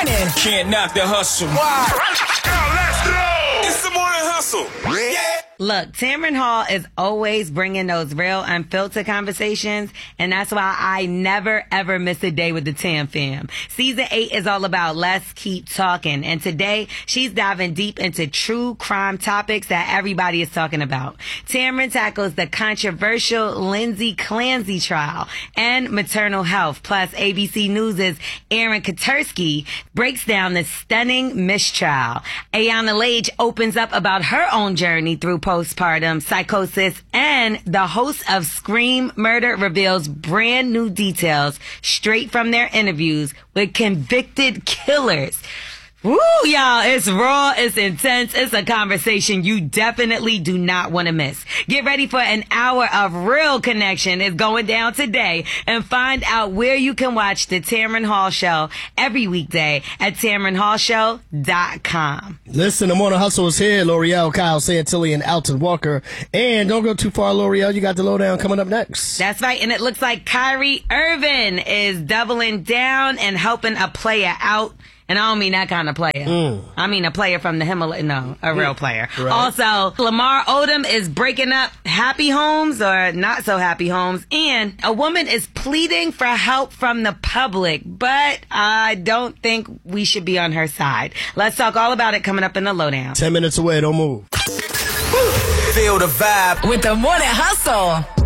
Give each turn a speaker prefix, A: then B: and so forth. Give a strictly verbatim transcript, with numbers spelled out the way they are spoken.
A: morning.
B: Can't knock the hustle.
A: Why?
B: Let's go. It's the morning hustle. Yeah.
C: Look, Tamron Hall is always bringing those real, unfiltered conversations, and that's why I never, ever miss a day with the Tam fam. Season eight is all about let's keep talking, and today she's diving deep into true crime topics that everybody is talking about. Tamron tackles the controversial Lindsay Clancy trial and maternal health, plus A B C News' Aaron Katersky breaks down the stunning mistrial. Ayanna Lage opens up about her own journey through postpartum psychosis, and the host of Scream Murder reveals brand new details straight from their interviews with convicted killers. Woo, y'all, it's raw, it's intense, it's a conversation you definitely do not want to miss. Get ready for an hour of real connection. It's going down today, and find out where you can watch the Tamron Hall Show every weekday at tamron hall show dot com.
D: Listen, the Morning Hustle is here. L'Oreal, Kyle Santilli, and Alton Walker. And don't go too far, L'Oreal. You got the lowdown coming up next.
C: That's right, and it looks like Kyrie Irving is doubling down and helping a player out. And I don't mean that kind of player. Mm. I mean a player from the Himalaya. No, a real player. Right. Also, Lamar Odom is breaking up happy homes or not so happy homes. And a woman is pleading for help from the public. But I don't think we should be on her side. Let's talk all about it coming up in the lowdown.
D: Ten minutes away. Don't move.
A: Feel the vibe with the Morning Hustle.